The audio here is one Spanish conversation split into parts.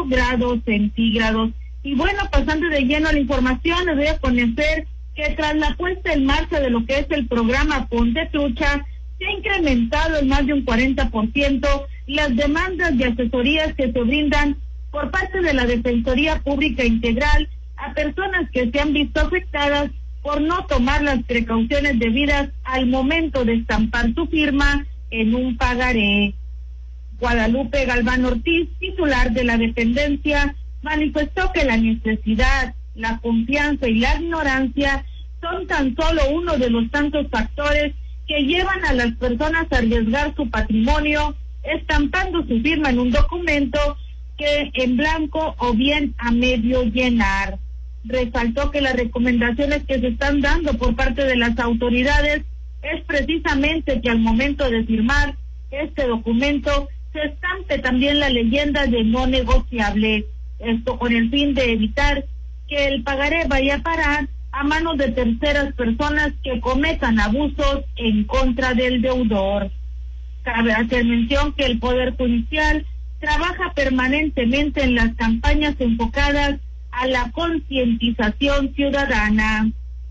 grados centígrados. Y bueno, pasando de lleno a la información, les voy a conocer que tras la puesta en marcha de lo que es el programa Ponte Trucha, se ha incrementado en más de un 40% las demandas de asesorías que se brindan por parte de la Defensoría Pública Integral a personas que se han visto afectadas por no tomar las precauciones debidas al momento de estampar su firma en un pagaré. Guadalupe Galván Ortiz, titular de la dependencia, manifestó que la necesidad, la confianza y la ignorancia son tan solo uno de los tantos factores que llevan a las personas a arriesgar su patrimonio estampando su firma en un documento que en blanco o bien a medio llenar. Resaltó que las recomendaciones que se están dando por parte de las autoridades es precisamente que al momento de firmar este documento se estampe también la leyenda de no negociable, esto con el fin de evitar que el pagaré vaya a parar a manos de terceras personas que cometan abusos en contra del deudor. Cabe hacer mención que el Poder Judicial trabaja permanentemente en las campañas enfocadas a la concientización ciudadana.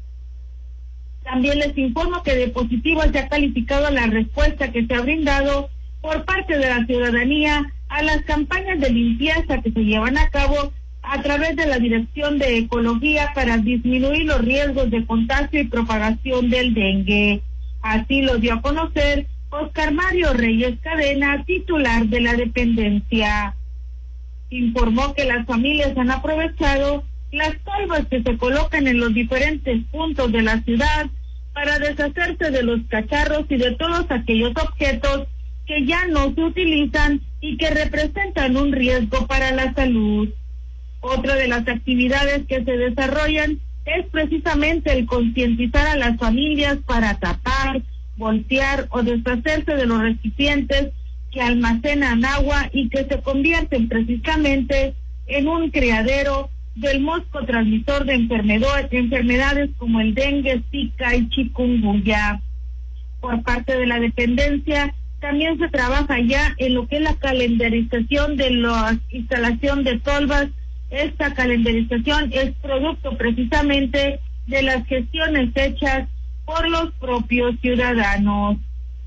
También les informo que de positivo se ha calificado la respuesta que se ha brindado por parte de la ciudadanía a las campañas de limpieza que se llevan a cabo a través de la Dirección de Ecología para disminuir los riesgos de contagio y propagación del dengue. Así lo dio a conocer Oscar Mario Reyes Cadena, titular de la dependencia. Informó que las familias han aprovechado las tolvas que se colocan en los diferentes puntos de la ciudad para deshacerse de los cacharros y de todos aquellos objetos que ya no se utilizan y que representan un riesgo para la salud. Otra de las actividades que se desarrollan es precisamente el concientizar a las familias para tapar, voltear o deshacerse de los recipientes que almacenan agua y que se convierten precisamente en un criadero del mosco transmisor de enfermedades como el dengue, zika y chikungunya. Por parte de la dependencia, también se trabaja ya en lo que es la calendarización de la instalación de tolvas. Esta calendarización es producto precisamente de las gestiones hechas por los propios ciudadanos.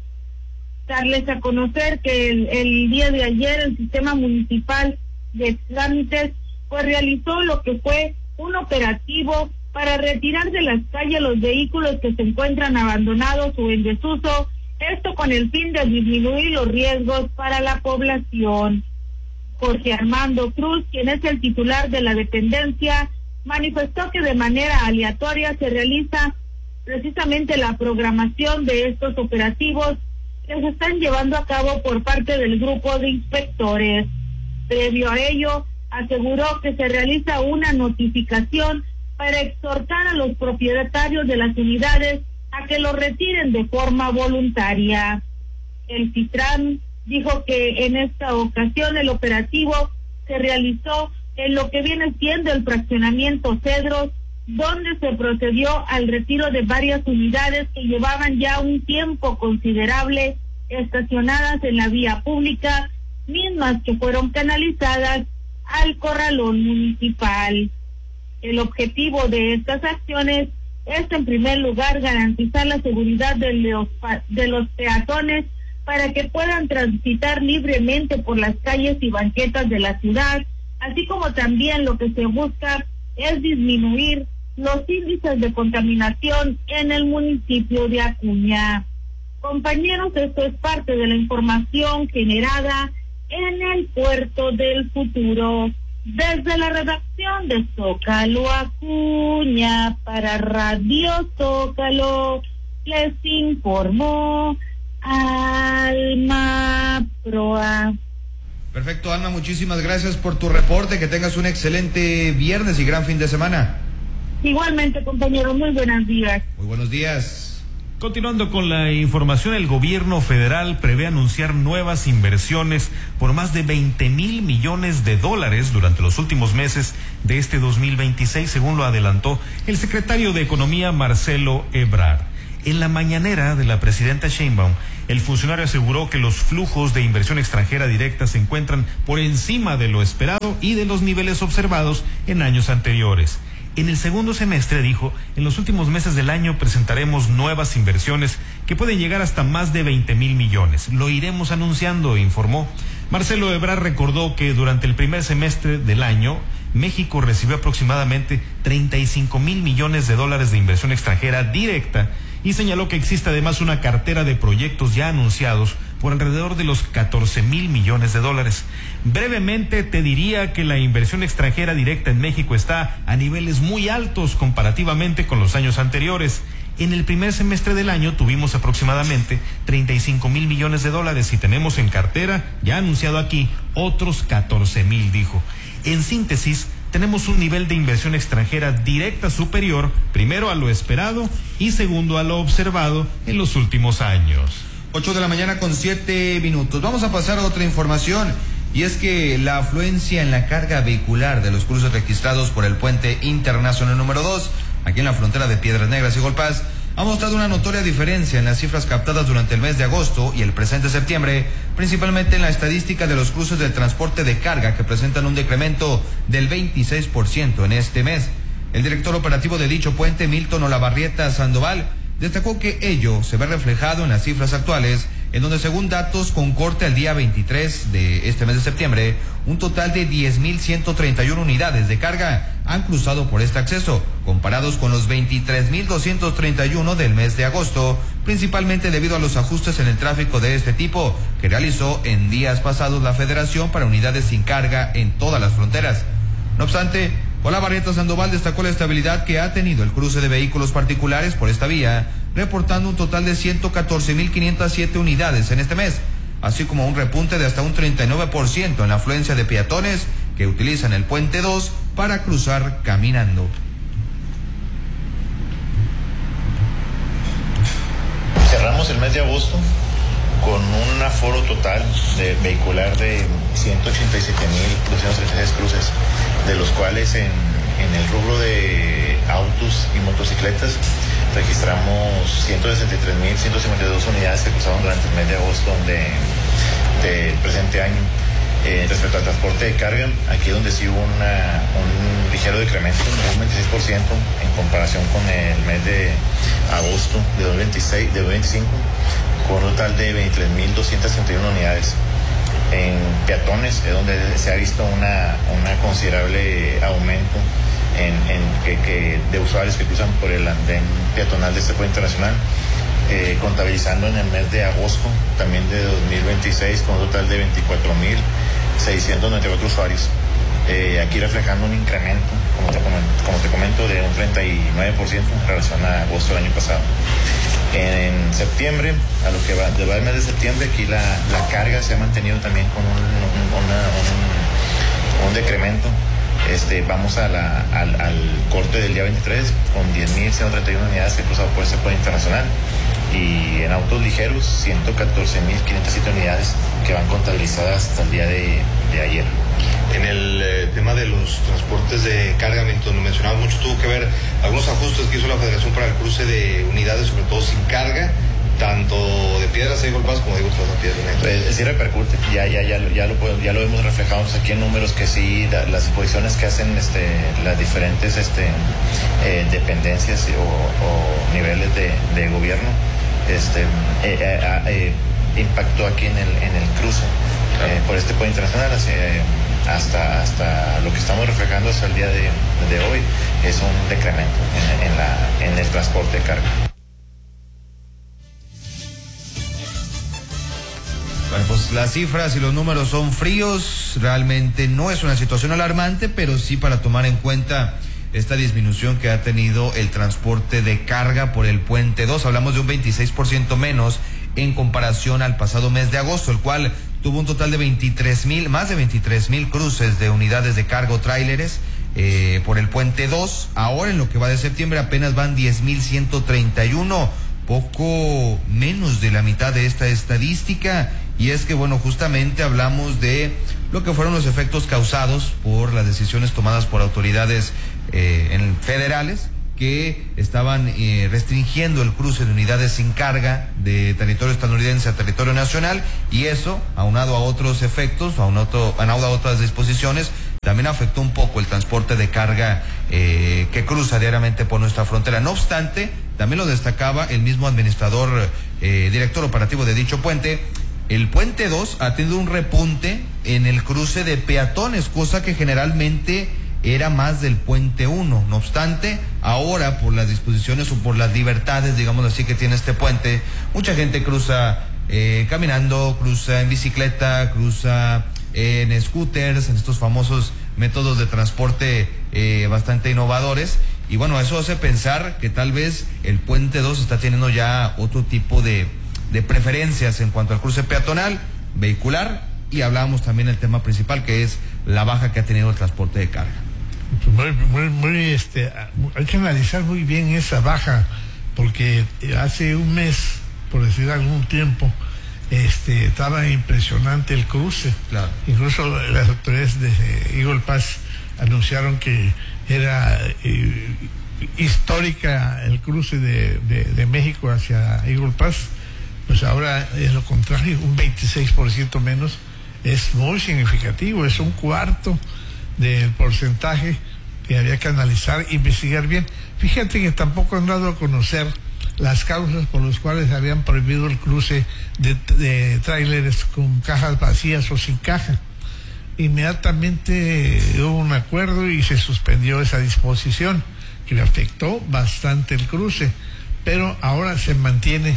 Darles a conocer que el día de ayer el Sistema Municipal de Trámites pues realizó lo que fue un operativo para retirar de las calles los vehículos que se encuentran abandonados o en desuso, esto con el fin de disminuir los riesgos para la población. Jorge Armando Cruz, quien es el titular de la dependencia, manifestó que de manera aleatoria se realiza precisamente la programación de estos operativos que se están llevando a cabo por parte del grupo de inspectores. Previo a ello, aseguró que se realiza una notificación para exhortar a los propietarios de las unidades a que lo retiren de forma voluntaria. El Citran dijo que en esta ocasión el operativo se realizó en lo que viene siendo el fraccionamiento Cedros, donde se procedió al retiro de varias unidades que llevaban ya un tiempo considerable estacionadas en la vía pública, mismas que fueron canalizadas al corralón municipal. El objetivo de estas acciones es, en primer lugar, garantizar la seguridad de los peatones para que puedan transitar libremente por las calles y banquetas de la ciudad, así como también lo que se busca es disminuir los índices de contaminación en el municipio de Acuña. Compañeros, esto es parte de la información generada en el Puerto del Futuro. Desde la redacción de Zócalo Acuña para Radio Zócalo, les informó Alma Proa. Perfecto, Alma, muchísimas gracias por tu reporte, que tengas un excelente viernes y gran fin de semana. Igualmente, compañero, muy buenos días. Muy buenos días. Continuando con la información, el gobierno federal prevé anunciar nuevas inversiones por más de 20,000 millones de dólares durante los últimos meses de este 2026, según lo adelantó el secretario de Economía, Marcelo Ebrard. En la mañanera de la presidenta Sheinbaum, el funcionario aseguró que los flujos de inversión extranjera directa se encuentran por encima de lo esperado y de los niveles observados en años anteriores. En el segundo semestre, dijo, en los últimos meses del año presentaremos nuevas inversiones que pueden llegar hasta más de 20,000 millones. Lo iremos anunciando, informó. Marcelo Ebrard recordó que durante el primer semestre del año, México recibió aproximadamente 35,000 millones de dólares de inversión extranjera directa y señaló que existe además una cartera de proyectos ya anunciados por alrededor de los 14,000 millones de dólares. Brevemente te diría que la inversión extranjera directa en México está a niveles muy altos comparativamente con los años anteriores. En el primer semestre del año tuvimos aproximadamente 35,000 millones de dólares y tenemos en cartera, ya anunciado aquí, otros 14,000, dijo. En síntesis, tenemos un nivel de inversión extranjera directa superior, primero a lo esperado y segundo a lo observado en los últimos años. 8:07 a.m. Vamos a pasar a otra información, y es que la afluencia en la carga vehicular de los cruces registrados por el puente internacional número 2, aquí en la frontera de Piedras Negras y Golpaz, ha mostrado una notoria diferencia en las cifras captadas durante el mes de agosto y el presente septiembre, principalmente en la estadística de los cruces del transporte de carga, que presentan un decremento del 26% en este mes. El director operativo de dicho puente, Milton Olavarrieta Sandoval, destacó que ello se ve reflejado en las cifras actuales, en donde, según datos con corte al día 23 de este mes de septiembre, un total de 10,131 unidades de carga han cruzado por este acceso, comparados con los 23,231 del mes de agosto, principalmente debido a los ajustes en el tráfico de este tipo que realizó en días pasados la Federación para unidades sin carga en todas las fronteras. No obstante, Olavarrieta Sandoval destacó la estabilidad que ha tenido el cruce de vehículos particulares por esta vía, reportando un total de 114,507 unidades en este mes, así como un repunte de hasta un 39% en la afluencia de peatones que utilizan el puente 2 para cruzar caminando. Cerramos el mes de agosto con un aforo total de vehicular de 187,236 cruces, de los cuales en el rubro de autos y motocicletas registramos 163,152 unidades que cruzaron durante el mes de agosto del presente año. Respecto al transporte de carga, aquí es donde sí hubo un ligero decremento, un 26% en comparación con el mes de agosto de 2025, con un total de 23,231 unidades. En peatones es donde se ha visto una considerable aumento de usuarios que cruzan por el andén peatonal de este puente internacional, contabilizando en el mes de agosto también de 2026 con un total de 24,694 usuarios. Aquí reflejando un incremento, como te comento, de un 39% en relación a agosto del año pasado. En septiembre, a lo que va del mes de septiembre, aquí la carga se ha mantenido también con un decremento. Vamos al corte del día 23 con 10,131 unidades que han cruzado por este puente internacional, y en autos ligeros 114,507 unidades que van contabilizadas hasta el día de ayer. En el tema de los transportes de carga, lo mencionaba mucho, tuvo que ver algunos ajustes que hizo la Federación para el cruce de unidades, sobre todo sin carga, tanto de Piedras y Golpaz como de otras Piedras Negras. Sí repercute, ya lo hemos reflejado aquí en números, que sí, las disposiciones que hacen las diferentes dependencias o niveles de gobierno impactó aquí en el cruce por este puente internacional. Hasta lo que estamos reflejando hasta el día de hoy es un decremento en el transporte de carga. Bueno, pues las cifras y los números son fríos, realmente no es una situación alarmante, pero sí para tomar en cuenta esta disminución que ha tenido el transporte de carga por el puente 2. Hablamos de un 26% menos en comparación al pasado mes de agosto, el cual tuvo un total de más de 23,000 cruces de unidades de carga, tráileres por el puente 2. Ahora, en lo que va de septiembre, apenas van 10,131, poco menos de la mitad de esta estadística. Y es que, bueno, justamente hablamos de lo que fueron los efectos causados por las decisiones tomadas por autoridades federales, que estaban restringiendo el cruce de unidades sin carga de territorio estadounidense a territorio nacional, y eso, aunado a otros efectos, aunado a otras disposiciones, también afectó un poco el transporte de carga que cruza diariamente por nuestra frontera. No obstante, también lo destacaba el mismo administrador, director operativo de dicho puente, el puente 2 ha tenido un repunte en el cruce de peatones, cosa que generalmente era más del puente 1. No obstante, ahora por las disposiciones o por las libertades, digamos así, que tiene este puente, mucha gente cruza caminando, cruza en bicicleta, cruza en scooters, en estos famosos métodos de transporte bastante innovadores. Y bueno, eso hace pensar que tal vez el puente 2 está teniendo ya otro tipo de preferencias en cuanto al cruce peatonal, vehicular, y hablábamos también del tema principal, que es la baja que ha tenido el transporte de carga. Hay que analizar muy bien esa baja, porque hace un mes, por decir algún tiempo, estaba impresionante el cruce. Claro. Incluso las autoridades de Eagle Pass anunciaron que era histórica el cruce de México hacia Eagle Pass. Pues ahora es lo contrario, un 26% menos. Es muy significativo, es un cuarto del porcentaje que había que analizar, investigar bien. Fíjate que tampoco han dado a conocer las causas por las cuales habían prohibido el cruce de tráileres con cajas vacías o sin caja. Inmediatamente hubo un acuerdo y se suspendió esa disposición, que le afectó bastante el cruce, pero ahora se mantiene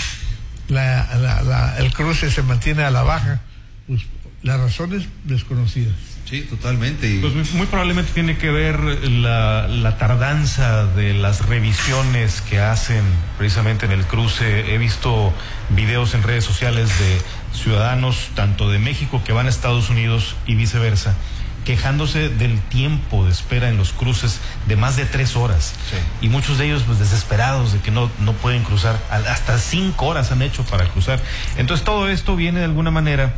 el cruce se mantiene a la baja. Pues las razones desconocidas. Sí, totalmente. Pues muy probablemente tiene que ver la tardanza de las revisiones que hacen precisamente en el cruce. He visto videos en redes sociales de ciudadanos tanto de México que van a Estados Unidos y viceversa, quejándose del tiempo de espera en los cruces de más de 3 horas. Sí. Y muchos de ellos pues desesperados de que no pueden cruzar, hasta 5 horas han hecho para cruzar. Entonces todo esto viene de alguna manera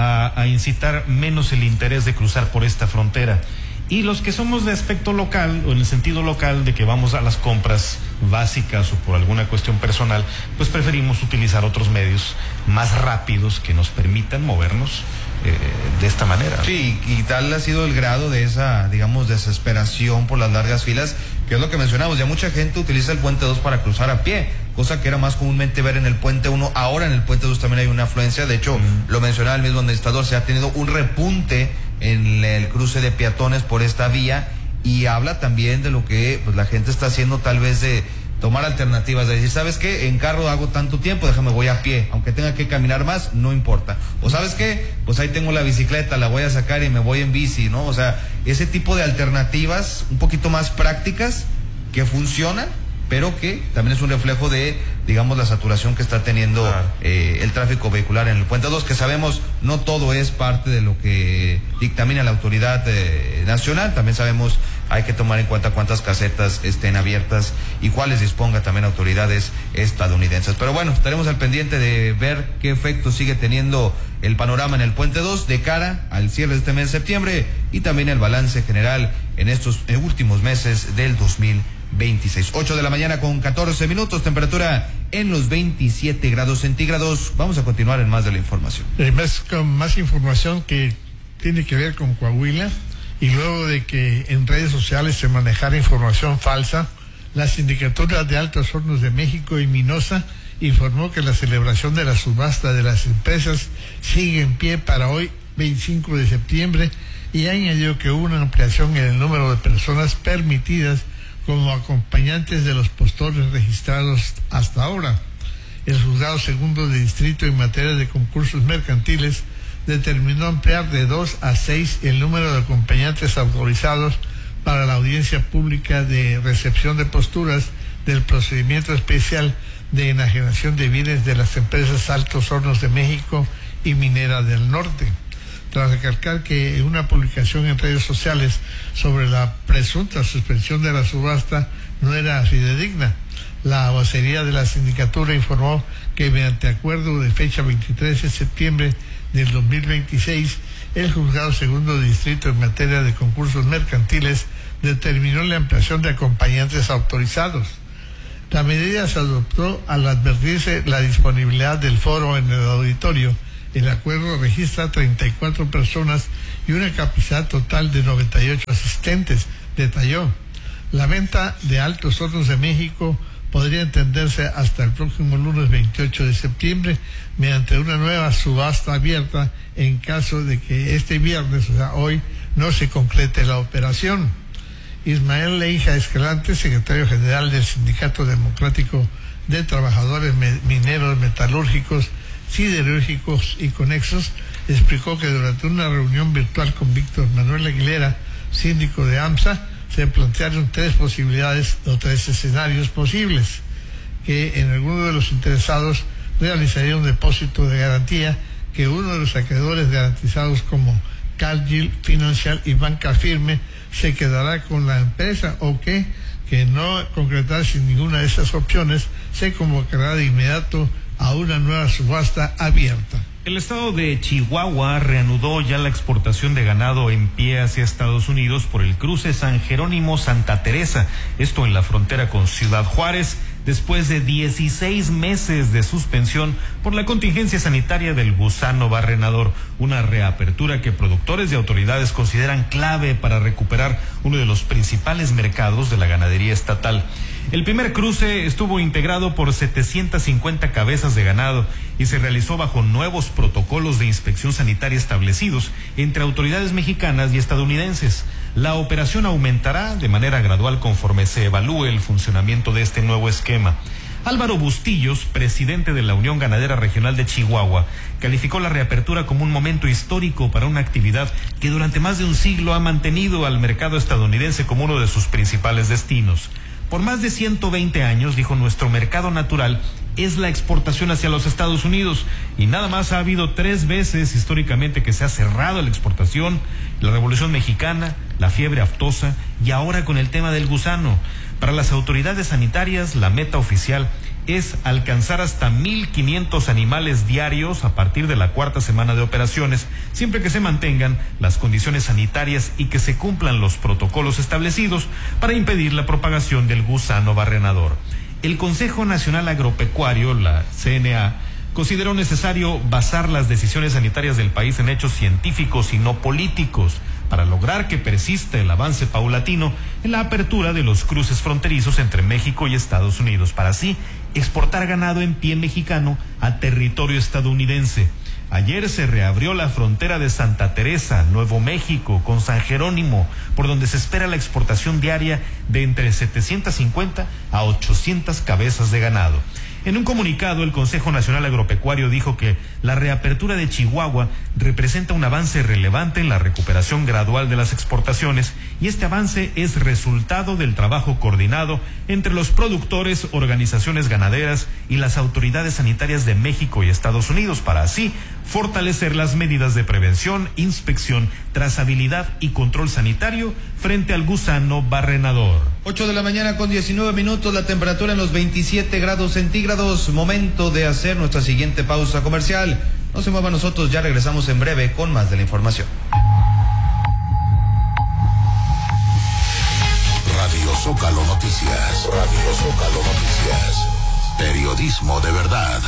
a incitar menos el interés de cruzar por esta frontera. Y los que somos de aspecto local, o en el sentido local de que vamos a las compras básicas o por alguna cuestión personal, pues preferimos utilizar otros medios más rápidos que nos permitan movernos de esta manera. Sí, y tal ha sido el grado de esa, digamos, desesperación por las largas filas, que es lo que mencionamos. Ya mucha gente utiliza el puente 2 para cruzar a pie, cosa que era más comúnmente ver en el puente 1. Ahora en el puente 2 también hay una afluencia. De hecho, lo mencionaba el mismo administrador, se ha tenido un repunte en el cruce de peatones por esta vía, y habla también de lo que pues la gente está haciendo, tal vez de tomar alternativas, de decir, ¿sabes qué? En carro hago tanto tiempo, déjame, voy a pie, aunque tenga que caminar más, no importa. O ¿sabes qué? Pues ahí tengo la bicicleta, la voy a sacar y me voy en bici, ¿no? O sea, ese tipo de alternativas un poquito más prácticas que funcionan, pero que también es un reflejo de, digamos, la saturación que está teniendo el tráfico vehicular en el puente 2, que sabemos no todo es parte de lo que dictamina la autoridad nacional. También sabemos, hay que tomar en cuenta cuántas casetas estén abiertas y cuáles disponga también autoridades estadounidenses. Pero bueno, estaremos al pendiente de ver qué efecto sigue teniendo el panorama en el puente 2 de cara al cierre de este mes de septiembre, y también el balance general en estos últimos meses del 2026. 8 de la mañana con 14 minutos, temperatura en los 27 grados centígrados. Vamos a continuar en más de la información. Con más información que tiene que ver con Coahuila, y luego de que en redes sociales se manejara información falsa, la Sindicatura de Altos Hornos de México y Minosa informó que la celebración de la subasta de las empresas sigue en pie para hoy, 25 de septiembre, y añadió que hubo una ampliación en el número de personas permitidas como acompañantes de los postores registrados hasta ahora. El juzgado segundo de distrito en materia de concursos mercantiles determinó ampliar de 2 a 6 el número de acompañantes autorizados para la audiencia pública de recepción de posturas del procedimiento especial de enajenación de bienes de las empresas Altos Hornos de México y Minera del Norte. Tras recalcar que una publicación en redes sociales sobre la presunta suspensión de la subasta no era fidedigna, la vocería de la sindicatura informó que mediante acuerdo de fecha 23 de septiembre del 2026 el Juzgado Segundo Distrito en materia de concursos mercantiles determinó la ampliación de acompañantes autorizados. La medida se adoptó al advertirse la disponibilidad del foro en el auditorio. El acuerdo registra 34 personas y una capacidad total de 98 asistentes, detalló. La venta de Altos Hornos de México podría entenderse hasta el próximo lunes 28 de septiembre mediante una nueva subasta abierta en caso de que este viernes, o sea, hoy, no se concrete la operación. Ismael Leija Escalante, secretario general del Sindicato Democrático de Trabajadores Mineros, Metalúrgicos, Siderúrgicos y Conexos, explicó que durante una reunión virtual con Víctor Manuel Aguilera, síndico de AMSA, se plantearon tres posibilidades o tres escenarios posibles, que en alguno de los interesados realizaría un depósito de garantía, que uno de los acreedores garantizados como Cargill Financial y Banca Firme se quedará con la empresa, o que no concretarse ninguna de esas opciones, se convocará de inmediato a una nueva subasta abierta. El estado de Chihuahua reanudó ya la exportación de ganado en pie hacia Estados Unidos por el cruce San Jerónimo-Santa Teresa, esto en la frontera con Ciudad Juárez, después de 16 meses de suspensión por la contingencia sanitaria del gusano barrenador, una reapertura que productores y autoridades consideran clave para recuperar uno de los principales mercados de la ganadería estatal. El primer cruce estuvo integrado por 750 cabezas de ganado y se realizó bajo nuevos protocolos de inspección sanitaria establecidos entre autoridades mexicanas y estadounidenses. La operación aumentará de manera gradual conforme se evalúe el funcionamiento de este nuevo esquema. Álvaro Bustillos, presidente de la Unión Ganadera Regional de Chihuahua, calificó la reapertura como un momento histórico para una actividad que durante más de un siglo ha mantenido al mercado estadounidense como uno de sus principales destinos. Por más de 120 años, dijo, nuestro mercado natural es la exportación hacia los Estados Unidos y nada más ha habido 3 veces históricamente que se ha cerrado la exportación: la Revolución Mexicana, la fiebre aftosa y ahora con el tema del gusano. Para las autoridades sanitarias, la meta oficial es alcanzar hasta 1,500 animales diarios a partir de la 4ª semana de operaciones, siempre que se mantengan las condiciones sanitarias y que se cumplan los protocolos establecidos para impedir la propagación del gusano barrenador. El Consejo Nacional Agropecuario, la CNA, consideró necesario basar las decisiones sanitarias del país en hechos científicos y no políticos para lograr que persista el avance paulatino en la apertura de los cruces fronterizos entre México y Estados Unidos, para así exportar ganado en pie mexicano a territorio estadounidense. Ayer se reabrió la frontera de Santa Teresa, Nuevo México, con San Jerónimo, por donde se espera la exportación diaria de entre 750 a 800 cabezas de ganado. En un comunicado, el Consejo Nacional Agropecuario dijo que la reapertura de Chihuahua representa un avance relevante en la recuperación gradual de las exportaciones, y este avance es resultado del trabajo coordinado entre los productores, organizaciones ganaderas y las autoridades sanitarias de México y Estados Unidos, para así fortalecer las medidas de prevención, inspección, trazabilidad y control sanitario frente al gusano barrenador. 8 de la mañana con 19 minutos, la temperatura en los 27 grados centígrados. Momento de hacer nuestra siguiente pausa comercial. No se muevan, nosotros ya regresamos en breve con más de la información. Radio Zócalo Noticias. Radio Zócalo Noticias. Periodismo de verdad.